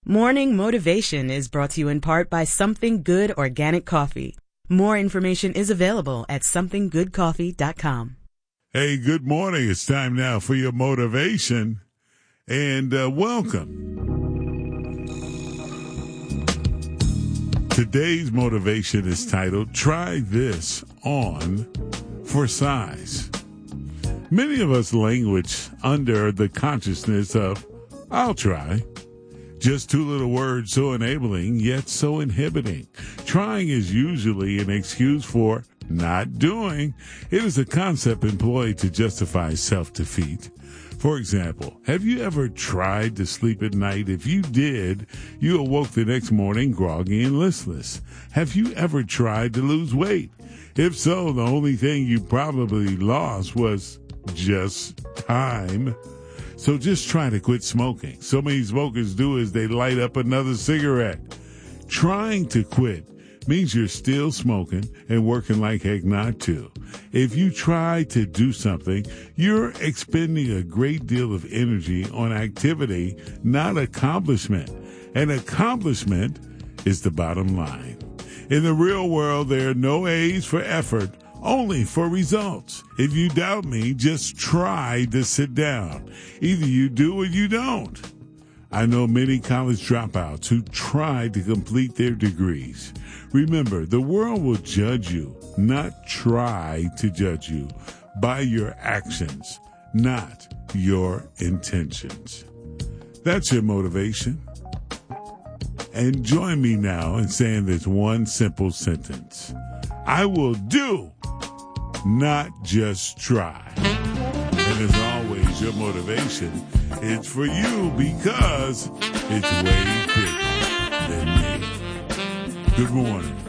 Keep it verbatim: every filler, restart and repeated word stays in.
Morning Motivation is brought to you in part by Something Good Organic Coffee. More information is available at something good coffee dot com. Hey, good morning. It's time now for your motivation, and uh, welcome. Today's motivation is titled, Try This On for Size. Many of us languish under the consciousness of, I'll try. Just two little words so enabling, yet so inhibiting. Trying is usually an excuse for not doing. It is a concept employed to justify self-defeat. For example, have you ever tried to sleep at night? If you did, you awoke the next morning groggy and listless. Have you ever tried to lose weight? If so, the only thing you probably lost was just time. So just try to quit smoking. So many smokers do is they light up another cigarette. Trying to quit means you're still smoking and working like heck not to. If you try to do something, you're expending a great deal of energy on activity, not accomplishment. And accomplishment is the bottom line. In the real world, there are no A's for effort, only for results. If you doubt me, just try to sit down. Either you do or you don't. I know many college dropouts who try to complete their degrees. Remember, the world will judge you, not try to judge you, by your actions, not your intentions. That's your motivation. And join me now in saying this one simple sentence. I will do, not just try. And as always, your motivation is for you because it's way bigger than me. Good morning.